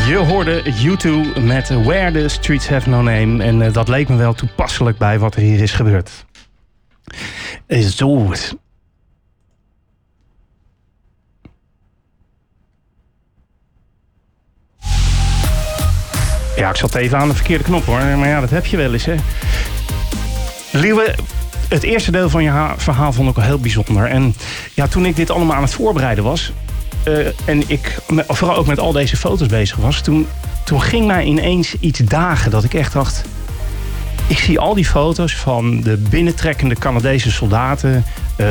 Je hoorde U2 met Where the Streets Have No Name. En dat leek me wel toepasselijk bij wat er hier is gebeurd. Zo. Ja, ik zat even aan de verkeerde knop hoor. Maar ja, dat heb je wel eens hè. Liewe, het eerste deel van je verhaal vond ik wel heel bijzonder. En ja, toen ik dit allemaal aan het voorbereiden was... en ik vooral ook met al deze foto's bezig was... Toen ging mij ineens iets dagen dat ik echt dacht... Ik zie al die foto's van de binnentrekkende Canadese soldaten...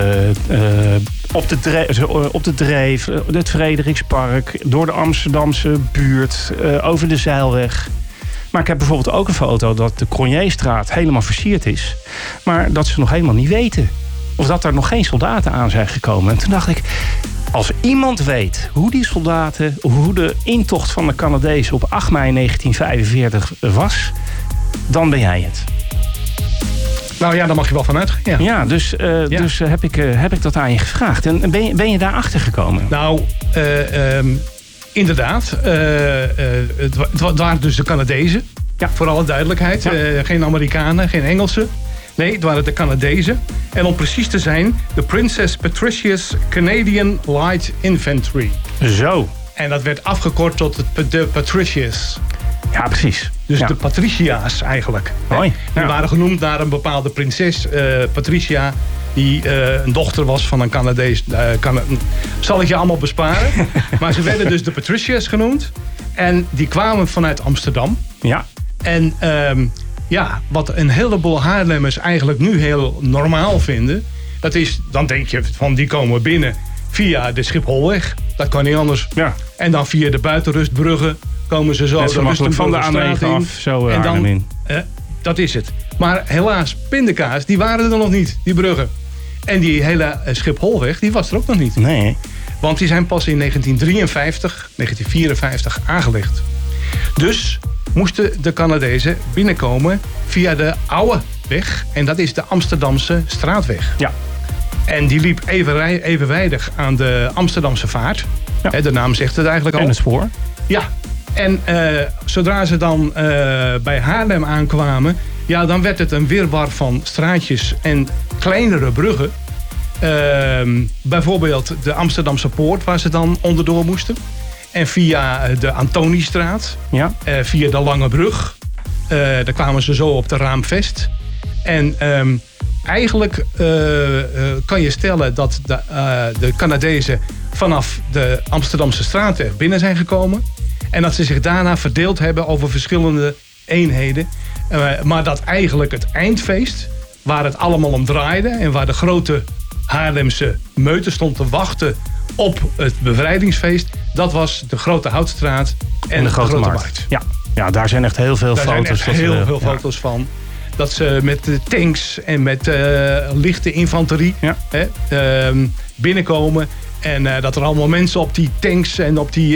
op de Dreef, het Frederikspark... door de Amsterdamse buurt, over de Zeilweg... Maar ik heb bijvoorbeeld ook een foto dat de Cronjestraat helemaal versierd is. Maar dat ze nog helemaal niet weten. Of dat er nog geen soldaten aan zijn gekomen. En toen dacht ik, als iemand weet hoe die soldaten... hoe de intocht van de Canadezen op 8 mei 1945 was... dan ben jij het. Nou ja, daar mag je wel van uitgaan. Ja, dus heb ik dat aan je gevraagd. En ben je daar achter gekomen? Nou, inderdaad. Het waren dus de Canadezen. Ja. Voor alle duidelijkheid. Ja. Geen Amerikanen, geen Engelsen. Nee, het waren de Canadezen. En om precies te zijn, de Princess Patricia's Canadian Light Infantry. Zo. En dat werd afgekort tot de Patricia's. Ja, precies. Dus de Patricia's eigenlijk. Mooi. Die waren genoemd naar een bepaalde prinses, Patricia... die een dochter was van een Canadees. Zal ik je allemaal besparen. Maar ze werden dus de Patricia's genoemd. En die kwamen vanuit Amsterdam. Ja. En wat een heleboel Haarlemmers eigenlijk nu heel normaal vinden... dat is, dan denk je van die komen binnen via de Schipholweg. Dat kan niet anders. Ja. En dan via de buitenrustbruggen komen ze zo de makkelijk van de A9 af. Zo en dan, dat is het. Maar helaas, pindakaas, die waren er nog niet, die bruggen. En die hele Schipholweg, die was er ook nog niet. Nee. Want die zijn pas in 1954 aangelegd. Dus moesten de Canadezen binnenkomen via de oude weg. En dat is de Amsterdamse straatweg. Ja. En die liep evenwijdig aan de Amsterdamse vaart. Ja. De naam zegt het eigenlijk al. En het spoor. Ja. En zodra ze dan bij Haarlem aankwamen... ja, dan werd het een wirwar van straatjes en kleinere bruggen. Bijvoorbeeld de Amsterdamse Poort, waar ze dan onderdoor moesten. En via de Antoniestraat. Ja. Via de Lange Brug. Daar kwamen ze zo op de Raamvest. En eigenlijk kan je stellen dat de Canadezen... vanaf de Amsterdamse straatweg binnen zijn gekomen. En dat ze zich daarna verdeeld hebben over verschillende eenheden. Maar dat eigenlijk het eindfeest, waar het allemaal om draaide... en waar de grote Haarlemse meute stond te wachten op het bevrijdingsfeest... dat was de Grote Houtstraat en de Grote Markt. Ja, daar zijn echt heel veel foto's. Daar zijn echt heel veel foto's van. Dat ze met tanks en met lichte infanterie binnenkomen... En dat er allemaal mensen op die tanks en op die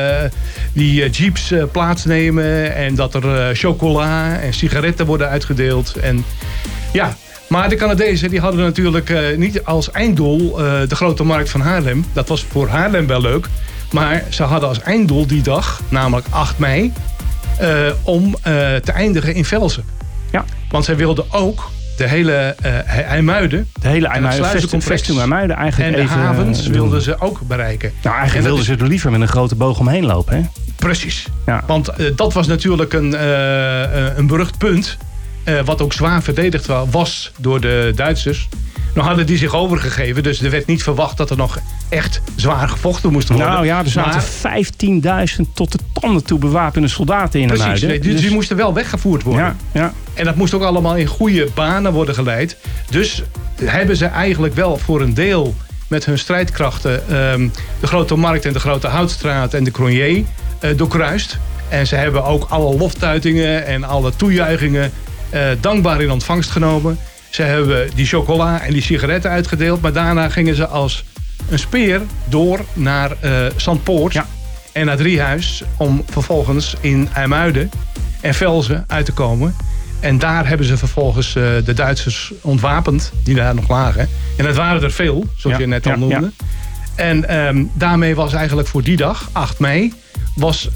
jeeps plaatsnemen. En dat er chocola en sigaretten worden uitgedeeld. En ja, maar de Canadezen die hadden natuurlijk niet als einddoel de Grote Markt van Haarlem. Dat was voor Haarlem wel leuk. Maar ze hadden als einddoel die dag, namelijk 8 mei, om te eindigen in Velzen. Ja. Want zij wilden ook... de hele IJmuiden. De hele IJmuiden, Vesting IJmuiden eigenlijk. En de havens wilden ze ook bereiken. Nou, eigenlijk wilden ze er liever met een grote boog omheen lopen, hè? Precies. Ja. Want dat was natuurlijk een berucht punt. Wat ook zwaar verdedigd was door de Duitsers. Nou hadden die zich overgegeven. Dus er werd niet verwacht dat er nog echt zwaar gevochten moest worden. Nou ja, er zaten 15.000 tot de tanden toe bewapende soldaten in IJmuiden. Precies, dus die moesten wel weggevoerd worden. Ja. En dat moest ook allemaal in goede banen worden geleid. Dus hebben ze eigenlijk wel voor een deel met hun strijdkrachten... de Grote Markt en de Grote Houtstraat en de Cronje doorkruist. En ze hebben ook alle loftuitingen en alle toejuichingen dankbaar in ontvangst genomen. Ze hebben die chocola en die sigaretten uitgedeeld. Maar daarna gingen ze als een speer door naar Zandpoort en naar Driehuis... om vervolgens in IJmuiden en Velzen uit te komen. En daar hebben ze vervolgens de Duitsers ontwapend, die daar nog lagen. En dat waren er veel, zoals je net al noemde. Ja. En daarmee was eigenlijk voor die dag, 8 mei... was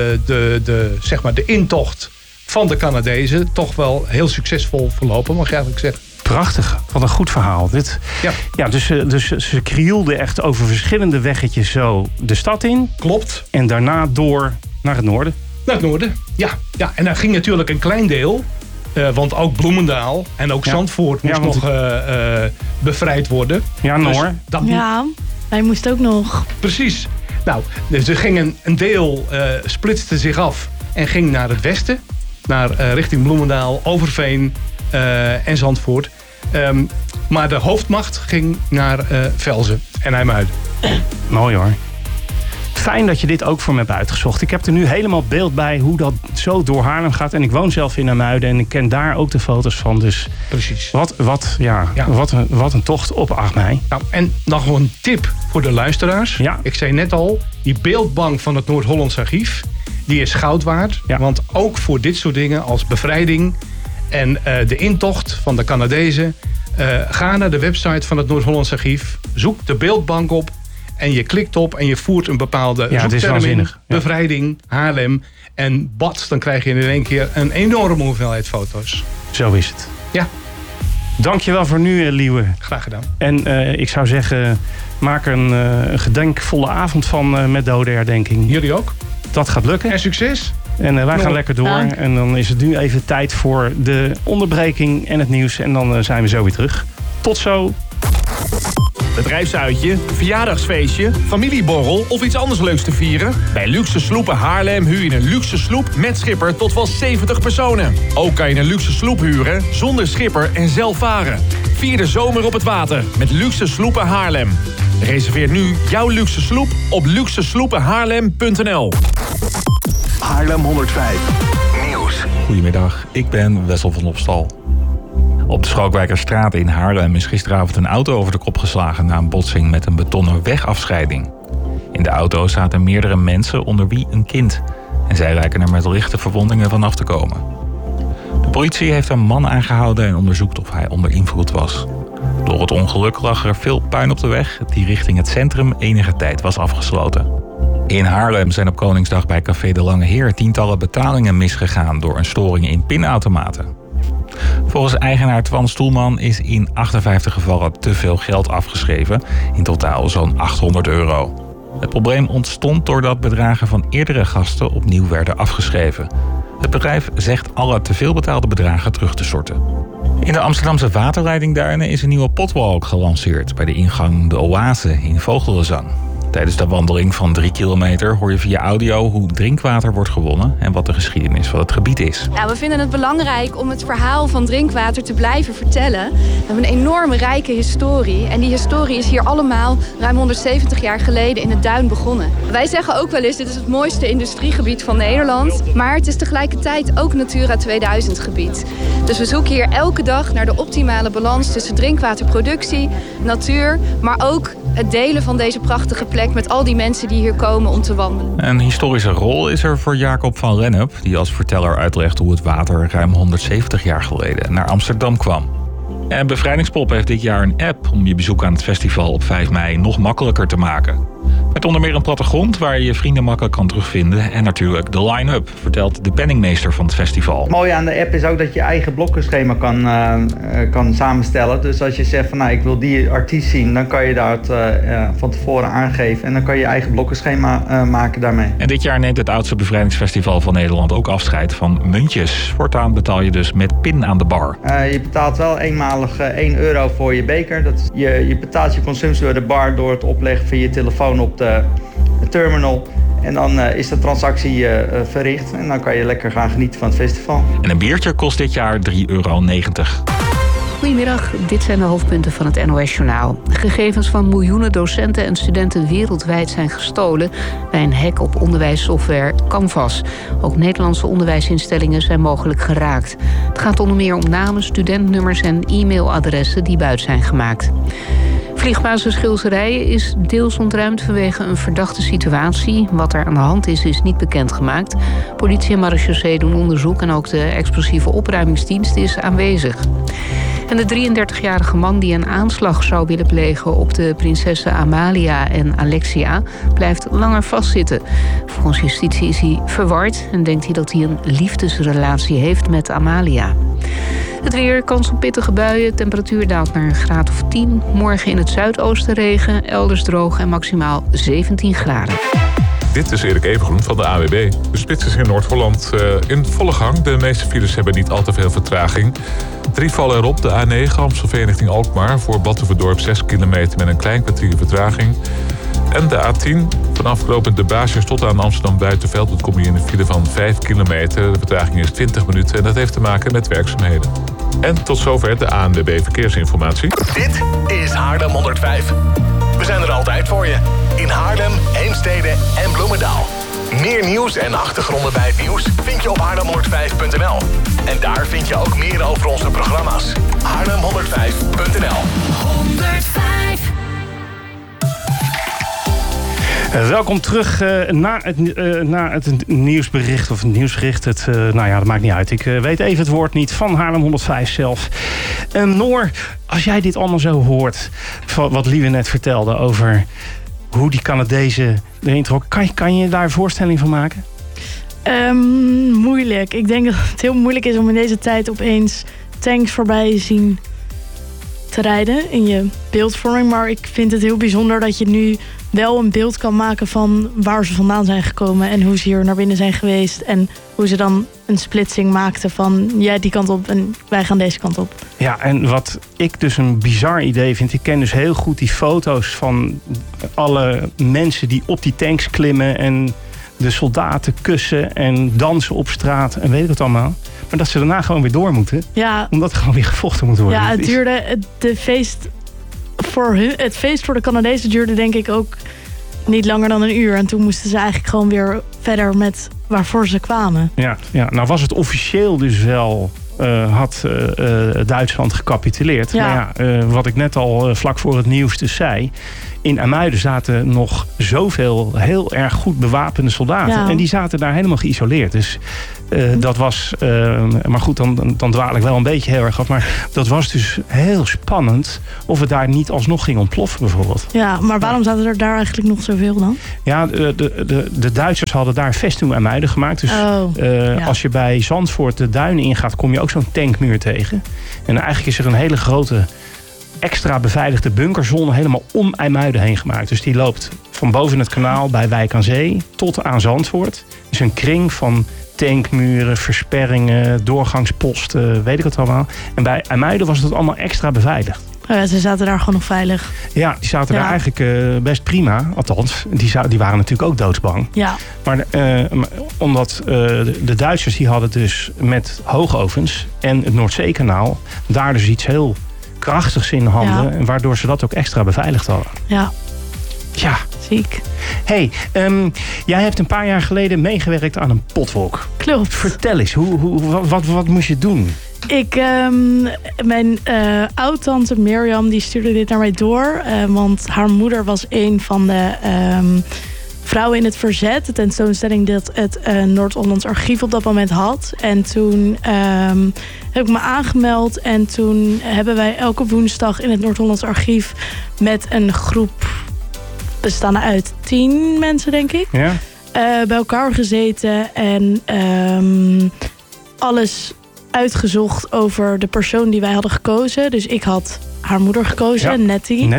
de intocht van de Canadezen toch wel heel succesvol verlopen, mag je eigenlijk zeggen. Prachtig, wat een goed verhaal. Dus ze krielden echt over verschillende weggetjes zo de stad in. Klopt. En daarna door naar het noorden. Naar het noorden, ja. En daar ging natuurlijk een klein deel. Want ook Bloemendaal en ook Zandvoort moest nog bevrijd worden. Ja, Noor. Dus wij moesten ook nog. Precies. Nou, dus er ging een deel splitste zich af en ging naar het westen. Richting Bloemendaal, Overveen en Zandvoort. Maar de hoofdmacht ging naar Velzen en IJmuiden. Mooi hoor. Fijn dat je dit ook voor me hebt uitgezocht. Ik heb er nu helemaal beeld bij hoe dat zo door Haarlem gaat. En ik woon zelf in IJmuiden en ik ken daar ook de foto's van. Dus precies. Wat een tocht op 8 mei. Nou, en nog een tip voor de luisteraars. Ja. Ik zei net al, die beeldbank van het Noord-Hollands Archief, die is goud waard. Ja. Want ook voor dit soort dingen als bevrijding en de intocht van de Canadezen, ga naar de website van het Noord-Hollands Archief. Zoek de beeldbank op. En je klikt op en je voert een bepaalde zoekterm in. Bevrijding, Haarlem en bats. Dan krijg je in één keer een enorme hoeveelheid foto's. Zo is het. Ja. Dankjewel voor nu, Liewe. Graag gedaan. En ik zou zeggen, maak er een gedenkvolle avond van met de dodenherdenking. Jullie ook. Dat gaat lukken. En succes. En wij gaan lekker door. Dank. En dan is het nu even tijd voor de onderbreking en het nieuws. En dan zijn we zo weer terug. Tot zo. Bedrijfsuitje, verjaardagsfeestje, familieborrel of iets anders leuks te vieren? Bij Luxe Sloepen Haarlem huur je een luxe sloep met schipper tot wel 70 personen. Ook kan je een luxe sloep huren zonder schipper en zelf varen. Vier de zomer op het water met Luxe Sloepen Haarlem. Reserveer nu jouw luxe sloep op luxesloepenhaarlem.nl. Haarlem 105 Nieuws. Goedemiddag, ik ben Wessel van Opstal. Op de Schalkwijkerstraat in Haarlem is gisteravond een auto over de kop geslagen na een botsing met een betonnen wegafscheiding. In de auto zaten meerdere mensen, onder wie een kind. En zij lijken er met lichte verwondingen vanaf te komen. De politie heeft een man aangehouden en onderzoekt of hij onder invloed was. Door het ongeluk lag er veel puin op de weg die richting het centrum enige tijd was afgesloten. In Haarlem zijn op Koningsdag bij Café de Lange Heer tientallen betalingen misgegaan door een storing in pinautomaten. Volgens eigenaar Twan Stoelman is in 58 gevallen te veel geld afgeschreven, in totaal zo'n €800. Het probleem ontstond doordat bedragen van eerdere gasten opnieuw werden afgeschreven. Het bedrijf zegt alle te veel betaalde bedragen terug te sorten. In de Amsterdamse waterleidingduinen is een nieuwe potwalk gelanceerd bij de ingang De Oase in Vogelenzang. Tijdens de wandeling van 3 kilometer hoor je via audio hoe drinkwater wordt gewonnen en wat de geschiedenis van het gebied is. Ja, we vinden het belangrijk om het verhaal van drinkwater te blijven vertellen. We hebben een enorme rijke historie. En die historie is hier allemaal ruim 170 jaar geleden in het duin begonnen. Wij zeggen ook wel eens, dit is het mooiste industriegebied van Nederland. Maar het is tegelijkertijd ook Natura 2000 gebied. Dus we zoeken hier elke dag naar de optimale balans tussen drinkwaterproductie, natuur, maar ook het delen van deze prachtige plek met al die mensen die hier komen om te wandelen. Een historische rol is er voor Jacob van Lennep, die als verteller uitlegt hoe het water ruim 170 jaar geleden naar Amsterdam kwam. En Bevrijdingspop heeft dit jaar een app om je bezoek aan het festival op 5 mei nog makkelijker te maken. Met onder meer een plattegrond waar je je vrienden makkelijk kan terugvinden en natuurlijk de line-up, vertelt de penningmeester van het festival. Het mooie aan de app is ook dat je eigen blokkenschema kan samenstellen. Dus als je zegt van ik wil die artiest zien, dan kan je dat van tevoren aangeven. En dan kan je je eigen blokkenschema maken daarmee. En dit jaar neemt het oudste bevrijdingsfestival van Nederland ook afscheid van muntjes. Voortaan betaal je dus met pin aan de bar. Je betaalt wel eenmalig €1 voor je beker. Je betaalt je consumptie door de bar door het opleggen van je telefoon op de terminal. En dan is de transactie verricht en dan kan je lekker gaan genieten van het festival. En een biertje kost dit jaar €3,90. Goedemiddag, dit zijn de hoofdpunten van het NOS-journaal. Gegevens van miljoenen docenten en studenten wereldwijd zijn gestolen bij een hack op onderwijssoftware Canvas. Ook Nederlandse onderwijsinstellingen zijn mogelijk geraakt. Het gaat onder meer om namen, studentnummers en e-mailadressen die buit zijn gemaakt. Vliegbasis Schilserijen is deels ontruimd vanwege een verdachte situatie. Wat er aan de hand is niet bekendgemaakt. Politie en marechaussee doen onderzoek en ook de explosieve opruimingsdienst is aanwezig. En de 33-jarige man die een aanslag zou willen plegen op de prinsessen Amalia en Alexia blijft langer vastzitten. Volgens justitie is hij verward en denkt hij dat hij een liefdesrelatie heeft met Amalia. Het weer, kans op pittige buien, temperatuur daalt naar een graad of 10. Morgen in het zuidoosten regen, elders droog en maximaal 17 graden. Dit is Erik Evengroen van de AWB. De spits is in Noord-Holland in volle gang. De meeste files hebben niet al te veel vertraging. 3 vallen erop. De A9 Amstelveen richting Alkmaar. Voor Batuverdorp 6 kilometer met een klein kwartier vertraging. En de A10 vanaf knooppunt De Baasjes tot aan Amsterdam Buitenveld. Dan kom je in een file van 5 kilometer. De vertraging is 20 minuten en dat heeft te maken met werkzaamheden. En tot zover de ANWB Verkeersinformatie. Dit is Haarlem 105. We zijn er altijd voor je. In Haarlem, Heemstede en Bloemendaal. Meer nieuws en achtergronden bij het nieuws vind je op haarlem105.nl. En daar vind je ook meer over onze programma's. haarlem105.nl 105. Welkom terug na het nieuwsbericht. Of het nieuwsbericht, dat maakt niet uit. Ik weet even het woord niet van Haarlem 105 zelf. Noor, als jij dit allemaal zo hoort, wat Lieve net vertelde over hoe die Canadezen erin trokken, kan je daar een voorstelling van maken? Moeilijk. Ik denk dat het heel moeilijk is om in deze tijd opeens tanks voorbij zien te rijden in je beeldvorming. Maar ik vind het heel bijzonder dat je nu wel een beeld kan maken van waar ze vandaan zijn gekomen en hoe ze hier naar binnen zijn geweest en hoe ze dan een splitsing maakten van jij die kant op en wij gaan deze kant op. Ja, en wat ik dus een bizar idee vind, ik ken dus heel goed die foto's van alle mensen die op die tanks klimmen en de soldaten kussen en dansen op straat en weet ik wat allemaal. Maar dat ze daarna gewoon weer door moeten. Ja. Omdat er gewoon weer gevochten moet worden. Ja, het duurde het feest voor de Canadezen duurde denk ik ook niet langer dan een uur. En toen moesten ze eigenlijk gewoon weer verder met waarvoor ze kwamen. Ja, nou was het officieel dus wel had Duitsland gecapituleerd. Ja. Maar ja, wat ik net al vlak voor het nieuws dus zei, in IJmuiden zaten nog zoveel heel erg goed bewapende soldaten. Ja. En die zaten daar helemaal geïsoleerd. Dus dat was, maar goed, dan dwaal ik wel een beetje heel erg af. Maar dat was dus heel spannend of het daar niet alsnog ging ontploffen bijvoorbeeld. Ja, maar waarom zaten er daar eigenlijk nog zoveel dan? Ja, de Duitsers hadden daar Festung IJmuiden gemaakt. Dus als je bij Zandvoort de duinen ingaat, kom je ook zo'n tankmuur tegen. En eigenlijk is er een hele grote extra beveiligde bunkerzone helemaal om IJmuiden heen gemaakt. Dus die loopt van boven het kanaal bij Wijk aan Zee tot aan Zandvoort. Dus een kring van tankmuren, versperringen, doorgangsposten, weet ik het allemaal. En bij IJmuiden was het allemaal extra beveiligd. Ze zaten daar gewoon nog veilig. Ja, die zaten daar eigenlijk best prima. Althans, die waren natuurlijk ook doodsbang. Ja. Maar omdat de Duitsers die hadden dus met hoogovens en het Noordzeekanaal daar dus iets heel krachtigs in handen. Ja. Waardoor ze dat ook extra beveiligd hadden. Ja. Ja. Ziek. Hey, jij hebt een paar jaar geleden meegewerkt aan een potwalk. Klopt. Vertel eens, wat moest je doen? Mijn oud-tante Mirjam die stuurde dit naar mij door. Want haar moeder was een van de vrouwen in het verzet. De tentoonstelling dat het Noord-Hollands Archief op dat moment had. En toen heb ik me aangemeld. En toen hebben wij elke woensdag in het Noord-Hollands Archief met een groep bestaande uit 10 mensen, denk ik. Ja. Bij elkaar gezeten en alles uitgezocht over de persoon die wij hadden gekozen. Dus ik had haar moeder gekozen, Nettie.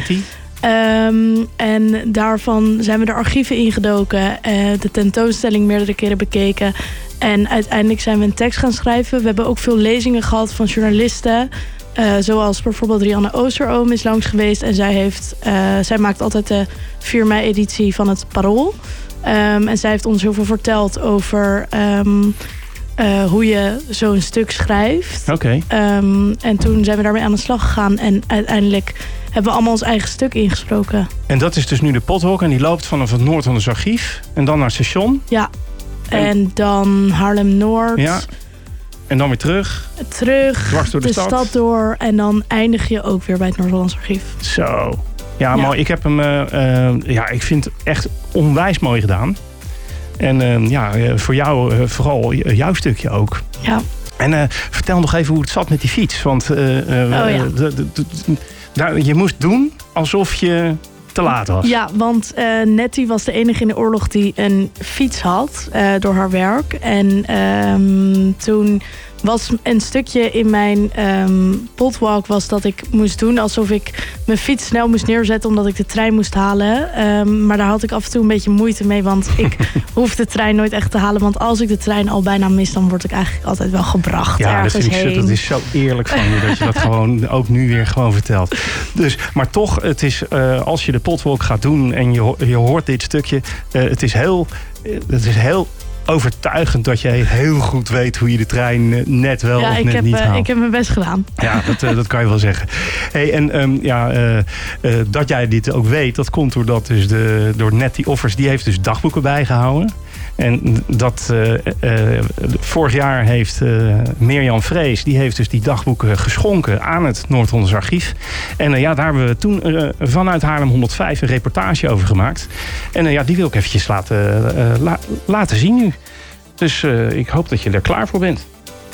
En daarvan zijn we de archieven ingedoken. De tentoonstelling meerdere keren bekeken. En uiteindelijk zijn we een tekst gaan schrijven. We hebben ook veel lezingen gehad van journalisten. Zoals bijvoorbeeld Rianne Oosteroom is langs geweest. En zij maakt altijd de 4 mei-editie van het Parool. En zij heeft ons heel veel verteld over hoe je zo'n stuk schrijft. Okay. En toen zijn we daarmee aan de slag gegaan. En uiteindelijk hebben we allemaal ons eigen stuk ingesproken. En dat is dus nu de potwalk. En die loopt vanaf het Noord-Hollands Archief. En dan naar het station. Ja. En dan Haarlem-Noord. Ja. En dan weer terug. Dwars door de stad door. En dan eindig je ook weer bij het Noord-Hollands Archief. Zo. Ja, mooi. Ik heb hem, ik vind het echt onwijs mooi gedaan. En voor jou, vooral jouw stukje ook. Ja. En vertel nog even hoe het zat met die fiets. Want je moest doen alsof je te laat was. Ja, want Nettie was de enige in de oorlog die een fiets had door haar werk. En toen was een stukje in mijn potwalk was dat ik moest doen alsof ik mijn fiets snel moest neerzetten omdat ik de trein moest halen. Maar daar had ik af en toe een beetje moeite mee, want ik hoef de trein nooit echt te halen. Want als ik de trein al bijna mis, dan word ik eigenlijk altijd wel gebracht ergens heen. Dat is zo eerlijk van je dat je dat gewoon ook nu weer gewoon vertelt. Dus, maar toch, het is als je de potwalk gaat doen en je hoort dit stukje, het is heel overtuigend dat jij heel goed weet hoe je de trein net wel of net niet haalt. Ik heb mijn best gedaan. Ja, dat kan je wel zeggen. Hey, en dat jij dit ook weet, dat komt doordat dus door Nettie Offers, die heeft dus dagboeken bijgehouden. En dat vorig jaar heeft Mirjam Vrees, die heeft dus die dagboeken geschonken aan het Noord-Hollands Archief. En daar hebben we toen vanuit Haarlem 105 een reportage over gemaakt. En die wil ik eventjes laten zien nu. Dus ik hoop dat je er klaar voor bent.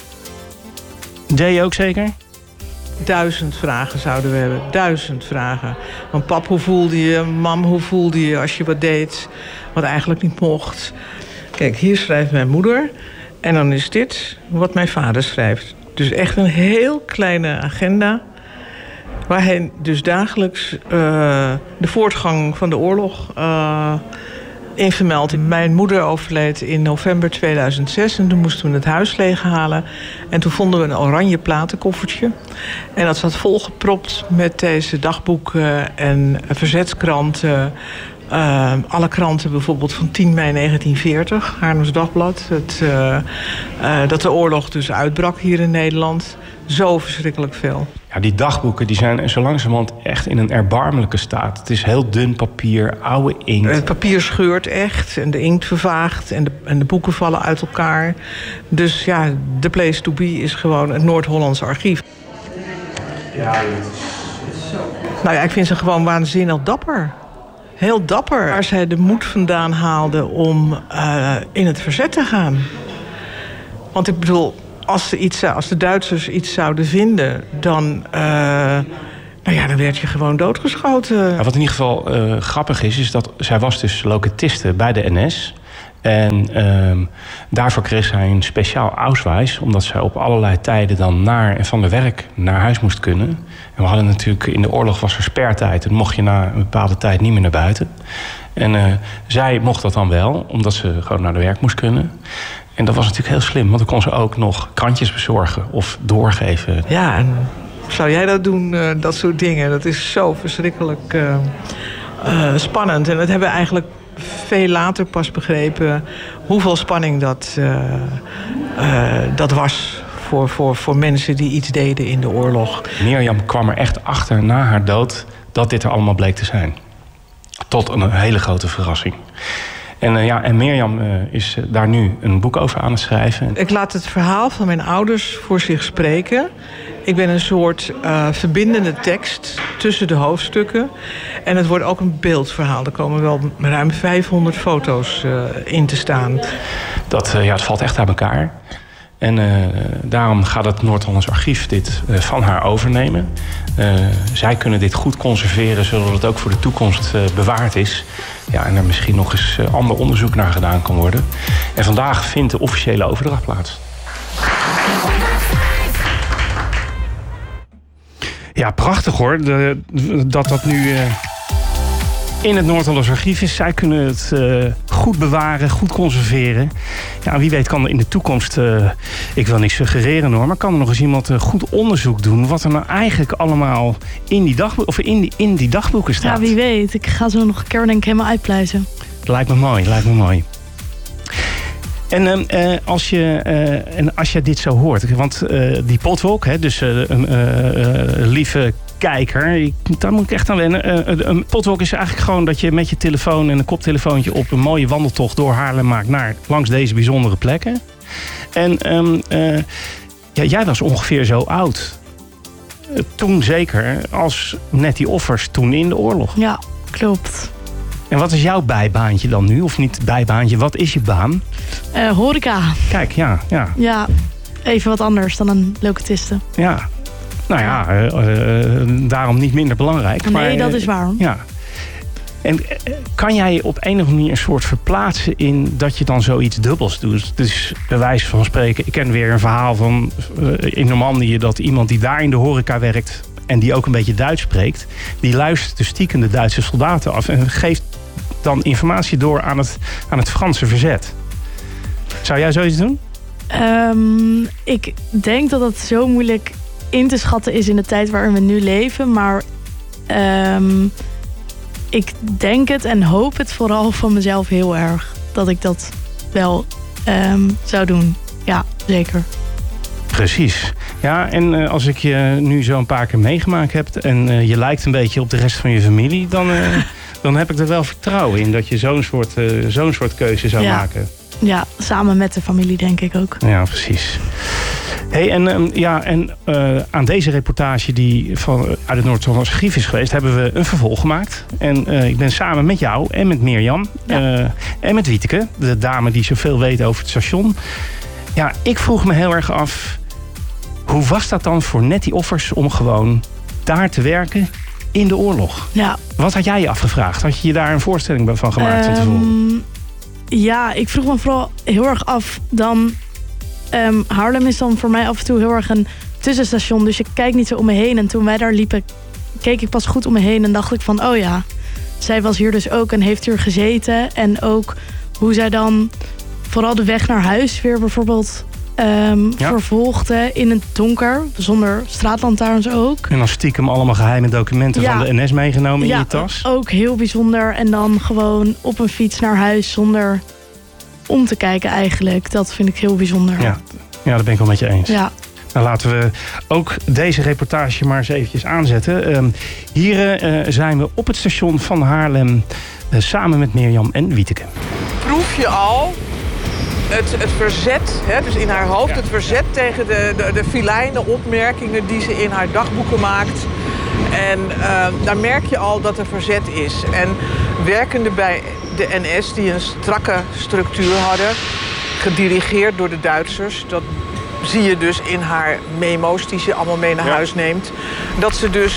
Jay ook zeker? 1000 vragen zouden we hebben. 1000 vragen. Want pap, hoe voelde je? Mam, hoe voelde je als je wat deed wat eigenlijk niet mocht? Kijk, hier schrijft mijn moeder. En dan is dit wat mijn vader schrijft. Dus echt een heel kleine agenda. Waar hij dus dagelijks de voortgang van de oorlog in vermeldt. Mijn moeder overleed in november 2006 en toen moesten we het huis leeghalen. En toen vonden we een oranje platenkoffertje. En dat zat volgepropt met deze dagboeken en verzetskranten. Alle kranten bijvoorbeeld van 10 mei 1940, Haarlems Dagblad. Dat de oorlog dus uitbrak hier in Nederland. Zo verschrikkelijk veel. Ja, die dagboeken die zijn zo langzamerhand echt in een erbarmelijke staat. Het is heel dun papier, oude inkt. Het papier scheurt echt en de inkt vervaagt en de boeken vallen uit elkaar. Dus ja, the place to be is gewoon het Noord-Hollands Archief. Ja, nou ja, ik vind ze gewoon waanzinnig dapper. Heel dapper. Waar zij de moed vandaan haalden om in het verzet te gaan. Want ik bedoel, als de Duitsers iets zouden vinden, dan werd je gewoon doodgeschoten. Ja, wat in ieder geval grappig is dat zij was dus locatiste bij de NS. En daarvoor kreeg zij een speciaal Ausweis, omdat zij op allerlei tijden dan naar en van de werk naar huis moest kunnen. En we hadden natuurlijk, in de oorlog was er spertijd en mocht je na een bepaalde tijd niet meer naar buiten. En zij mocht dat dan wel, omdat ze gewoon naar de werk moest kunnen. En dat was natuurlijk heel slim, want dan kon ze ook nog krantjes bezorgen of doorgeven. Ja, en zou jij dat doen, dat soort dingen? Dat is zo verschrikkelijk spannend. En dat hebben we eigenlijk veel later pas begrepen hoeveel spanning dat was voor mensen die iets deden in de oorlog. Mirjam kwam er echt achter na haar dood dat dit er allemaal bleek te zijn. Tot een hele grote verrassing. En Mirjam is daar nu een boek over aan het schrijven. Ik laat het verhaal van mijn ouders voor zich spreken. Ik ben een soort verbindende tekst tussen de hoofdstukken. En het wordt ook een beeldverhaal. Er komen wel ruim 500 foto's in te staan. Het valt echt aan elkaar. En daarom gaat het Noord-Hollands Archief dit van haar overnemen. Zij kunnen dit goed conserveren, zodat het ook voor de toekomst bewaard is. Ja, en er misschien nog eens ander onderzoek naar gedaan kan worden. En vandaag vindt de officiële overdracht plaats. Ja, prachtig hoor. Dat nu in het Noord-Hollands Archief is. Zij kunnen het goed bewaren, goed conserveren. Ja, wie weet kan er in de toekomst, ik wil niks suggereren hoor, maar kan er nog eens iemand goed onderzoek doen wat er nou eigenlijk allemaal in die dagboeken staat. Ja, wie weet. Ik ga zo nog een keer denk ik helemaal uitpluizen. Lijkt me mooi. En als je dit zo hoort, want die potwalk, dus lieve kijker, daar moet ik echt aan wennen. Een potwalk is eigenlijk gewoon dat je met je telefoon en een koptelefoontje op een mooie wandeltocht door Haarlem maakt langs deze bijzondere plekken. En jij was ongeveer zo oud. Toen zeker als Nettie Offers toen in de oorlog. Ja, klopt. En wat is jouw bijbaantje dan nu? Of niet bijbaantje, wat is je baan? Horeca. Kijk, ja. Ja. even wat anders dan een locatiste. Ja, nou ja, daarom niet minder belangrijk. Nee, dat is waar. Ja. En kan jij op een of andere manier een soort verplaatsen in dat je dan zoiets dubbels doet? Dus bij wijze van spreken, ik ken weer een verhaal van in Normandië dat iemand die daar in de horeca werkt en die ook een beetje Duits spreekt, die luistert de stiekem de Duitse soldaten af en geeft dan informatie door aan het Franse verzet. Zou jij zoiets doen? Ik denk dat het zo moeilijk in te schatten is in de tijd waarin we nu leven. Maar ik denk het en hoop het vooral van mezelf heel erg. Dat ik dat wel zou doen. Ja, zeker. Precies. Ja, en als ik je nu zo een paar keer meegemaakt heb en je lijkt een beetje op de rest van je familie, dan heb ik er wel vertrouwen in dat je zo'n soort keuze zou maken. Ja, samen met de familie denk ik ook. Ja, precies. Hey, aan deze reportage die uit het Noord-Hollandse Archief is geweest, hebben we een vervolg gemaakt. En ik ben samen met jou en met Mirjam en met Wieteke, de dame die zoveel weet over het station. Ja, ik vroeg me heel erg af, hoe was dat dan voor Nettie Offers om gewoon daar te werken in de oorlog? Ja. Wat had jij je afgevraagd? Had je daar een voorstelling van gemaakt van tevoren? Ja, ik vroeg me vooral heel erg af dan. Haarlem is dan voor mij af en toe heel erg een tussenstation. Dus ik kijk niet zo om me heen. En toen wij daar liepen, keek ik pas goed om me heen. En dacht ik van, oh ja, zij was hier dus ook en heeft hier gezeten. En ook hoe zij dan vooral de weg naar huis weer bijvoorbeeld vervolgde in het donker. Zonder straatlantaarns ook. En dan stiekem allemaal geheime documenten van de NS meegenomen in je tas. Ja, ook heel bijzonder. En dan gewoon op een fiets naar huis zonder om te kijken eigenlijk. Dat vind ik heel bijzonder. Ja, dat ben ik wel met je eens. Ja. Nou, laten we ook deze reportage maar eens eventjes aanzetten. Hier zijn we op het station van Haarlem samen met Mirjam en Wieteke. Proef je al het verzet, dus in haar hoofd, het verzet tegen de filijne opmerkingen die ze in haar dagboeken maakt. En daar merk je al dat er verzet is. En werkende bij de NS, die een strakke structuur hadden, gedirigeerd door de Duitsers, dat zie je dus in haar memo's die ze allemaal mee naar huis neemt, dat ze dus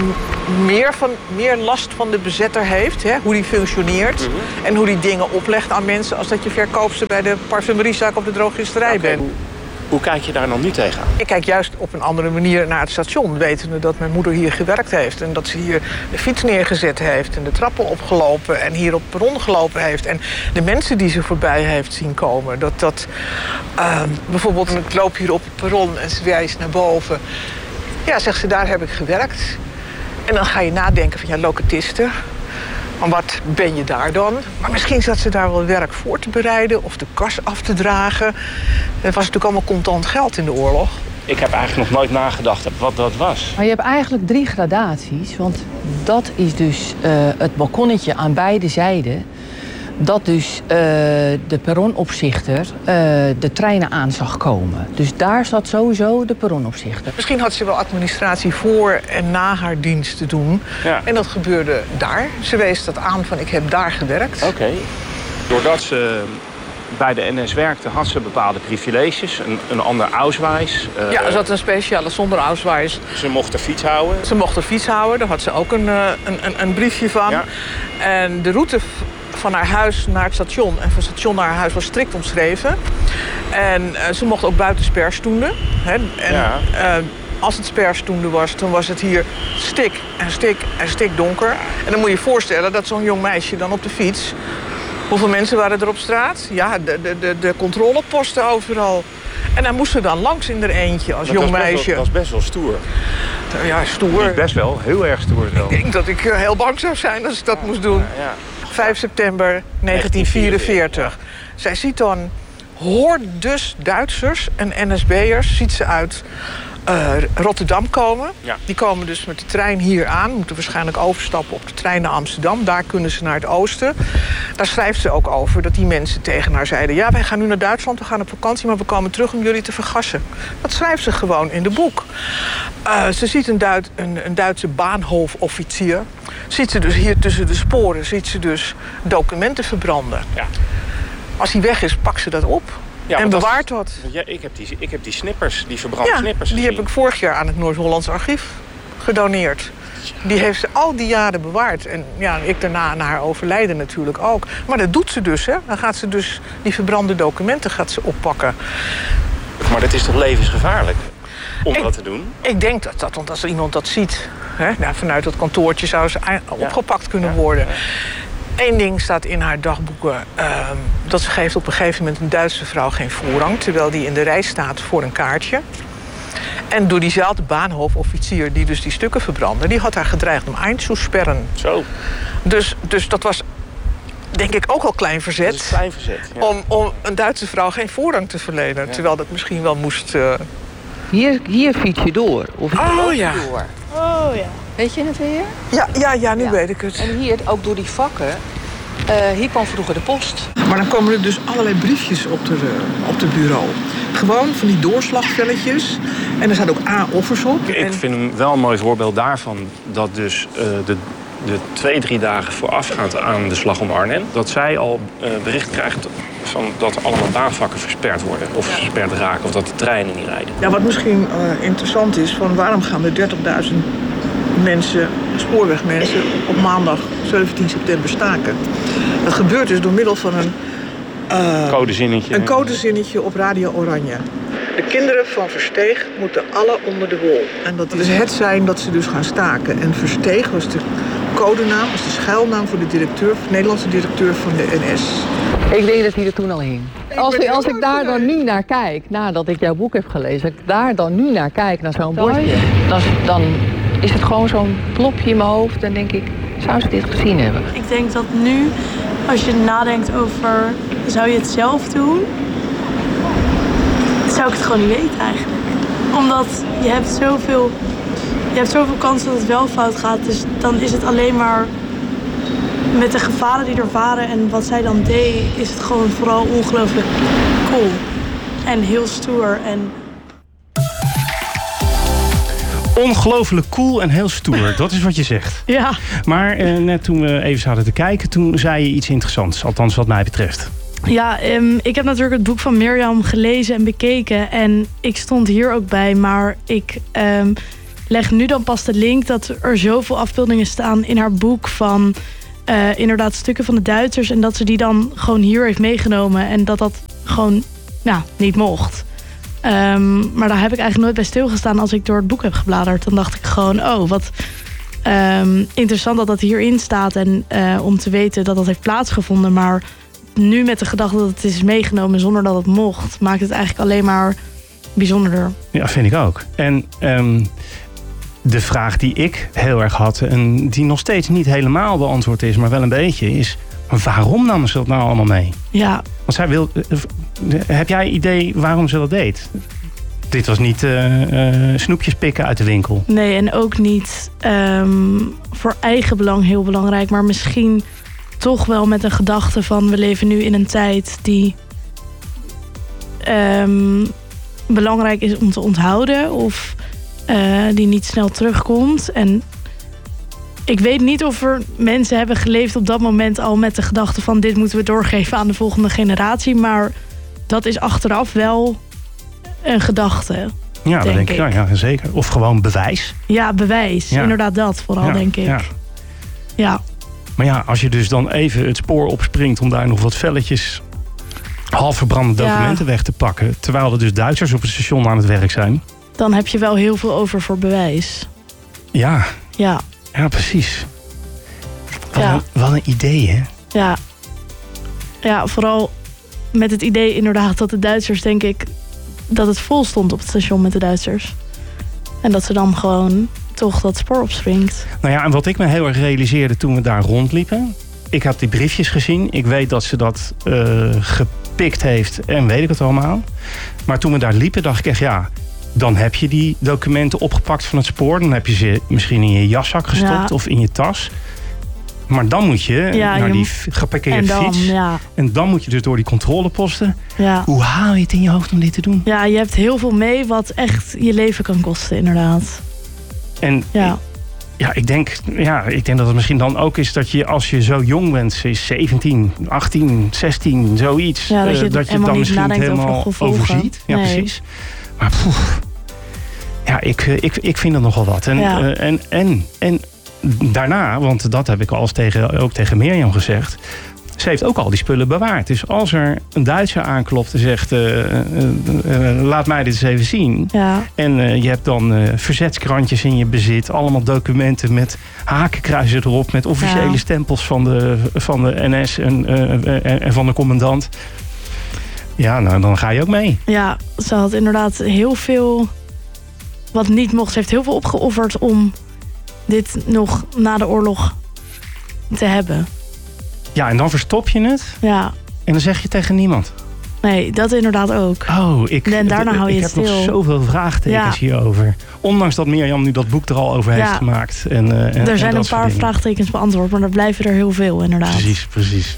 meer last van de bezetter heeft, hoe die functioneert en hoe die dingen oplegt aan mensen, als dat je verkoopster bij de parfumeriezaak of de drogisterij bent. Hoe kijk je daar dan nu tegenaan? Ik kijk juist op een andere manier naar het station, wetende dat mijn moeder hier gewerkt heeft en dat ze hier de fiets neergezet heeft en de trappen opgelopen en hier op het perron gelopen heeft en de mensen die ze voorbij heeft zien komen. Bijvoorbeeld, ik loop hier op het perron en ze wijst naar boven. Ja, zegt ze, daar heb ik gewerkt. En dan ga je nadenken van, locatiste. Maar wat ben je daar dan? Maar misschien zat ze daar wel werk voor te bereiden of de kas af te dragen. Het was natuurlijk allemaal contant geld in de oorlog. Ik heb eigenlijk nog nooit nagedacht wat dat was. Maar je hebt eigenlijk 3 gradaties. Want dat is dus het balkonnetje aan beide zijden. Dat dus de perronopzichter de treinen aan zag komen. Dus daar zat sowieso de perronopzichter. Misschien had ze wel administratie voor en na haar dienst te doen. Ja. En dat gebeurde daar. Ze wees dat aan van, ik heb daar gewerkt. Oké. Doordat ze bij de NS werkte, had ze bepaalde privileges. Een ander Ausweis. Ja, ze had een speciale zonder Ausweis. Ze mocht de fiets houden. Ze mocht de fiets houden. Daar had ze ook een briefje van. Ja. En de route van haar huis naar het station en van het station naar haar huis was strikt omschreven. En ze mocht ook buiten sperstoenden. Als het sperstoende was, dan was het hier stik donker. En dan moet je je voorstellen dat zo'n jong meisje dan op de fiets. Hoeveel mensen waren er op straat? Ja, de controleposten overal. En daar moest ze dan langs in haar eentje als jong meisje. Dat was best wel stoer. Ja, stoer. Niet best wel, heel erg stoer zelf. Ik denk dat ik heel bang zou zijn als ik dat moest doen. Ja. 5 september 1944. Zij ziet dan hordes Duitsers en NSB'ers ziet ze uit Rotterdam komen. Ja. Die komen dus met de trein hier aan. Moeten waarschijnlijk overstappen op de trein naar Amsterdam. Daar kunnen ze naar het oosten. Daar schrijft ze ook over dat die mensen tegen haar zeiden, ja, wij gaan nu naar Duitsland, we gaan op vakantie, maar we komen terug om jullie te vergassen. Dat schrijft ze gewoon in de boek. Ze ziet een Duitse baanhofofficier. Ziet ze dus hier tussen de sporen, ziet ze dus documenten verbranden. Ja. Als hij weg is, pakt ze dat op. en bewaart dat. Ja, ik heb die snippers, die verbrande snippers die heb ik vorig jaar aan het Noord-Hollands Archief gedoneerd. Die heeft ze al die jaren bewaard. En ja, ik daarna na haar overlijden natuurlijk ook. Maar dat doet ze dus, hè. Dan gaat ze dus die verbrande documenten oppakken. Maar dat is toch levensgevaarlijk om dat te doen? Ik denk dat want als iemand dat ziet, hè, vanuit dat kantoortje zou ze opgepakt kunnen worden. Eén ding staat in haar dagboeken. Dat ze geeft op een gegeven moment een Duitse vrouw geen voorrang, terwijl die in de rij staat voor een kaartje. En door diezelfde bahnhofofficier die dus die stukken verbrandde, die had haar gedreigd om eindzusperren. Zo. Dus dat was, denk ik, ook al klein verzet. Dat is klein verzet, ja. Om een Duitse vrouw geen voorrang te verlenen. Ja. Terwijl dat misschien wel moest... Hier fiets je door. Of door. Oh ja. Weet je het weer? Ja, nu weet ik het. En hier, ook door die vakken, hier kwam vroeger de post. Maar dan komen er dus allerlei briefjes op de bureau. Gewoon van die doorslagvelletjes. En er staat ook A-offers op. Ik vind hem wel een mooi voorbeeld daarvan dat dus de 2-3 dagen voorafgaand aan de slag om Arnhem, dat zij al bericht krijgt van dat allemaal baanvakken versperd worden. Of versperd raken, of dat de treinen niet rijden. Ja, wat misschien interessant is, van waarom gaan er 30.000 mensen, spoorwegmensen, op maandag 17 september staken? Dat gebeurt dus door middel van een codezinnetje op Radio Oranje. De kinderen van Versteeg moeten alle onder de wol. En dat is het zijn dat ze dus gaan staken. En Versteeg was de codenaam, was de schuilnaam voor de Nederlandse directeur van de NS. Ik denk dat hij er toen al hing. Als ik daar dan nu naar kijk, nadat ik jouw boek heb gelezen, als ik daar dan nu naar kijk, naar zo'n bordje, dan is het gewoon zo'n plopje in mijn hoofd. Dan denk ik, zou ze dit gezien hebben? Ik denk dat nu, als je nadenkt over, zou je het zelf doen? Zou ik het gewoon niet weten eigenlijk. Omdat je hebt zoveel kans dat het wel fout gaat. Dus dan is het alleen maar met de gevaren die er waren en wat zij dan deed, is het gewoon vooral ongelooflijk cool. En heel stoer. Ongelooflijk cool en heel stoer, dat is wat je zegt. Ja. Maar net toen we even zaten te kijken, toen zei je iets interessants. Althans wat mij betreft. Ja, ik heb natuurlijk het boek van Mirjam gelezen en bekeken. En ik stond hier ook bij, maar ik leg nu dan pas de link dat er zoveel afbeeldingen staan in haar boek van inderdaad stukken van de Duitsers. En dat ze die dan gewoon hier heeft meegenomen. En dat gewoon niet mocht. Maar daar heb ik eigenlijk nooit bij stilgestaan als ik door het boek heb gebladerd. Dan dacht ik gewoon, wat interessant dat dat hierin staat. En om te weten dat dat heeft plaatsgevonden. Maar nu met de gedachte dat het is meegenomen zonder dat het mocht, maakt het eigenlijk alleen maar bijzonderder. Ja, vind ik ook. En de vraag die ik heel erg had en die nog steeds niet helemaal beantwoord is, maar wel een beetje, is waarom namen ze dat nou allemaal mee? Ja. Want zij wil. Heb jij een idee waarom ze dat deed? Dit was niet snoepjes pikken uit de winkel. Nee, en ook niet voor eigen belang heel belangrijk, maar misschien toch wel met een gedachte van we leven nu in een tijd die belangrijk is om te onthouden of die niet snel terugkomt. En ik weet niet of er mensen hebben geleefd op dat moment al met de gedachte van dit moeten we doorgeven aan de volgende generatie. Maar dat is achteraf wel een gedachte. Ja, dat denk ik. Ja, zeker. Of gewoon bewijs. Ja, bewijs. Ja. Inderdaad dat vooral, denk ik. Ja. Maar ja, als je dus dan even het spoor opspringt om daar nog wat velletjes half verbrande documenten weg te pakken, terwijl er dus Duitsers op het station aan het werk zijn, dan heb je wel heel veel over voor bewijs. Ja. Ja. Ja, precies. Wat een idee, hè? Ja. Ja, vooral met het idee inderdaad dat de Duitsers, denk ik, dat het vol stond op het station met de Duitsers. En dat ze dan gewoon toch dat spoor opspringt. Nou ja, en wat ik me heel erg realiseerde toen we daar rondliepen, ik had die briefjes gezien. Ik weet dat ze dat gepikt heeft en weet ik het allemaal. Maar toen we daar liepen, dacht ik echt, dan heb je die documenten opgepakt van het spoor. Dan heb je ze misschien in je jaszak gestopt of in je tas. Maar dan moet je naar die geparkeerde fiets. Ja. En dan moet je dus door die controleposten. Ja. Hoe haal je het in je hoofd om dit te doen? Ja, je hebt heel veel mee wat echt je leven kan kosten, inderdaad. En Ja, ik denk dat het misschien dan ook is dat je als je zo jong bent, 17, 18, 16, zoiets. Ja, dat je dan misschien het helemaal overziet. Ja, nee. precies. Maar ja, ik vind dat nogal wat. En daarna, want dat heb ik al ook tegen Mirjam gezegd. Ze heeft ook al die spullen bewaard. Dus als er een Duitser aanklopt en zegt, laat mij dit eens even zien. Ja. En je hebt dan verzetskrantjes in je bezit. Allemaal documenten met hakenkruisen erop. Met officiële stempels van de NS en van de commandant. Ja, nou dan ga je ook mee. Ja, ze had inderdaad heel veel wat niet mocht. Ze heeft heel veel opgeofferd om dit nog na de oorlog te hebben. Ja, en dan verstop je het. Ja. En dan zeg je tegen niemand. Nee, dat inderdaad ook. Oh, en daarna hou je ik het heb stil. nog zoveel vraagtekens hierover. Ondanks dat Mirjam nu dat boek er al over heeft gemaakt. Er zijn een paar vraagtekens beantwoord, maar er blijven er heel veel inderdaad. Precies.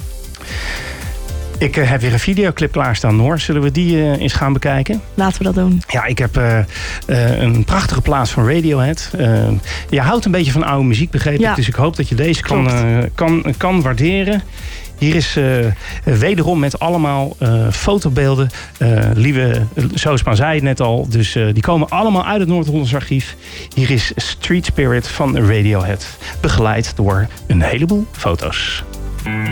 Ik heb weer een videoclip klaarstaan, Noor. Zullen we die eens gaan bekijken? Laten we dat doen. Ja, ik heb een prachtige plaats van Radiohead. Je houdt een beetje van oude muziek, begreep ik. Dus ik hoop dat je deze kan waarderen. Hier is wederom met allemaal fotobeelden. Lieve Soosma zei het net al. Dus die komen allemaal uit het Noord-Hollands archief. Hier is Street Spirit van Radiohead. Begeleid door een heleboel foto's.